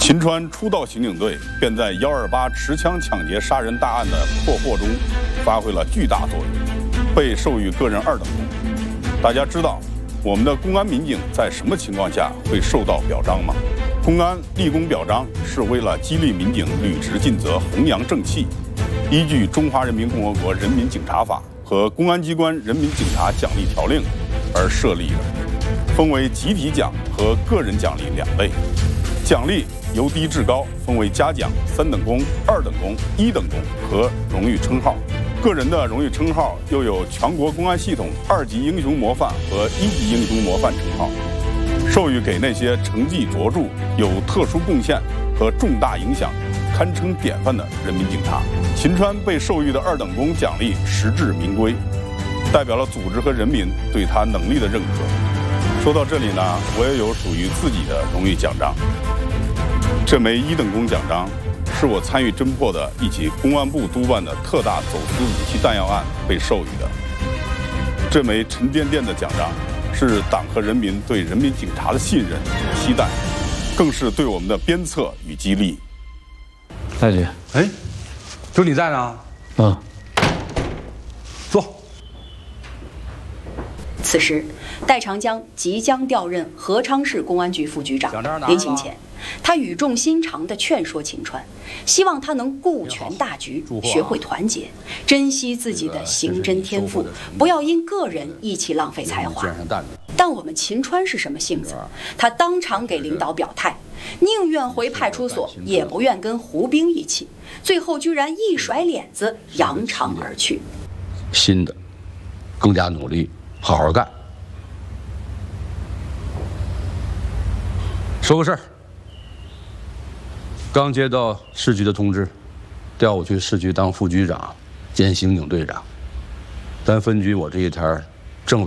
秦川出道刑警队便在128持枪抢劫杀人大案的破获中发挥了巨大作用，被授予个人2等功。大家知道我们的公安民警在什么情况下会受到表彰吗？公安立功表彰是为了激励民警履职尽责、弘扬正气，依据《中华人民共和国人民警察法》和《公安机关人民警察奖励条令》而设立的，分为集体奖和个人奖励2类。奖励由低至高，分为嘉奖、3等功、2等功、1等功和荣誉称号。个人的荣誉称号又有全国公安系统2级英雄模范和1级英雄模范称号，授予给那些成绩卓著、有特殊贡献和重大影响、堪称典范的人民警察。秦川被授予的2等功奖励实至名归，代表了组织和人民对他能力的认可。说到这里呢，我也有属于自己的荣誉奖章。这枚1等功奖章是我参与侦破的一起公安部督办的特大走私武器弹药案被授予的。这枚沉甸甸的奖章是党和人民对人民警察的信任与期待，更是对我们的鞭策与激励。 大姐， 哎，就你在呢？ 嗯。 坐。 此时，戴长江即将调任合昌市公安局副局长。临行前，他语重心长地劝说秦川，希望他能顾全大局，学会团结，珍惜自己的刑侦天赋，不要因个人意气浪费才华。但我们秦川是什么性子？他当场给领导表态，宁愿回派出所，也不愿跟胡兵一起。最后居然一甩脸子，扬长而去。 新的，更加努力，好好干。说个事儿，刚接到市局的通知，调我去市局当副局长兼刑警队长。咱分局我这一摊